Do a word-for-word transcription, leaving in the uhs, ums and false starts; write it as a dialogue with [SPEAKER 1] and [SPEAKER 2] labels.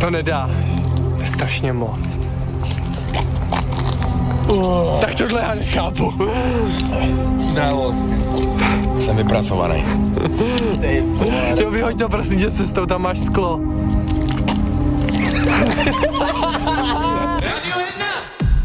[SPEAKER 1] To nedá. To je strašně moc. Uh. Tak tohle já nechápu.
[SPEAKER 2] Dalo. Jsem vypracovaný.
[SPEAKER 1] Jo, vyhoď to prosím tě cestou, tam máš sklo.